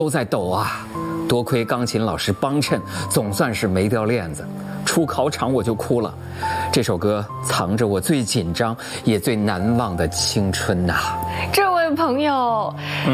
都在抖啊，多亏钢琴老师帮衬，总算是没掉链子。出考场我就哭了，这首歌藏着我最紧张也最难忘的青春呐。 这位朋友，